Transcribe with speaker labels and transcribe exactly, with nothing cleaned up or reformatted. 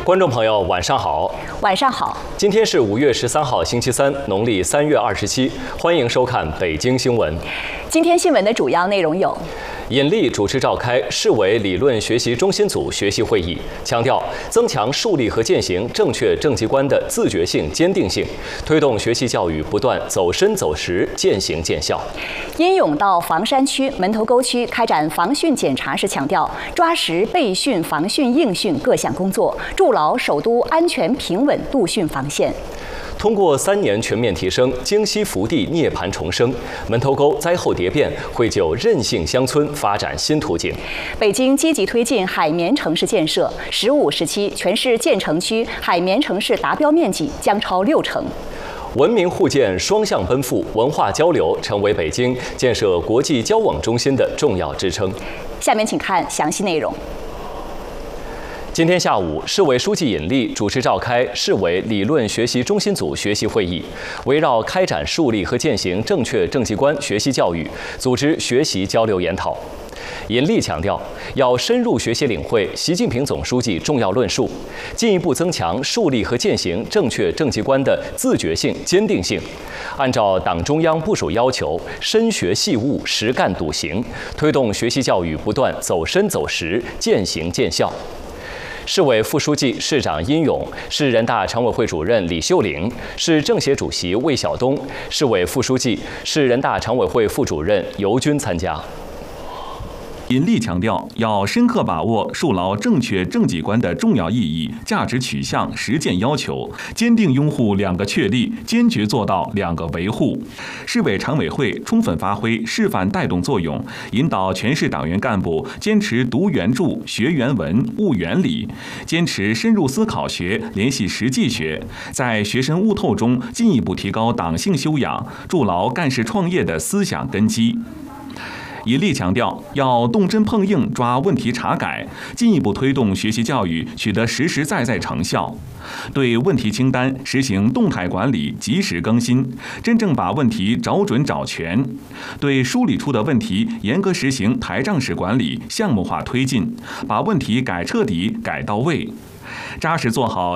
Speaker 1: 观众朋友，晚上好。
Speaker 2: 晚上好。
Speaker 1: 今天是五月十三号，星期三，农历三月二十七。欢迎收看北京新闻。
Speaker 2: 今天新闻的主要内容有：
Speaker 1: 尹力主持召开市委理论学习中心组学习会议，强调增强树立和践行正确政绩观的自觉性、坚定性，推动学习教育不断走深走实、践行见效。
Speaker 2: 殷勇到房山区、门头沟区开展防汛检查时强调，抓实备汛、防汛、应汛各项工作，筑牢首都安全平稳度汛防线。
Speaker 1: 通过三年全面提升，京西福地涅槃重生，门头沟灾后蝶变会就韧性乡村发展新途径。
Speaker 2: 北京积极推进海绵城市建设，十五时期全市建成区海绵城市达标面积将超六成。
Speaker 1: 文明互鉴、双向奔赴，文化交流成为北京建设国际交往中心的重要支撑。
Speaker 2: 下面请看详细内容。
Speaker 1: 今天下午，市委书记尹力主持召开市委理论学习中心组学习会议，围绕开展树立和践行正确政绩观学习教育，组织学习交流研讨。尹力强调，要深入学习领会习近平总书记重要论述，进一步增强树立和践行正确政绩观的自觉性、坚定性，按照党中央部署要求，深学细悟、实干笃行，推动学习教育不断走深走实、渐行渐效。市委副书记、市长殷勇，市人大常委会主任李秀玲，市政协主席魏晓东，市委副书记、市人大常委会副主任尤军参加。
Speaker 3: 尹力强调，要深刻把握树牢正确政绩观的重要意义、价值取向、实践要求，坚定拥护两个确立，坚决做到两个维护。市委常委会充分发挥示范带动作用，引导全市党员干部坚持读原著、学原文、悟原理，坚持深入思考学、联系实际学，在学深悟透中进一步提高党性修养，筑牢干事创业的思想根基。尹力强调，要动真碰硬抓问题查改，进一步推动学习教育取得实实在在成效。对问题清单实行动态管理，及时更新，真正把问题找准找全。对梳理出的问题严格实行台账式管理，项目化推进，把问题改彻底、改到位，扎实做好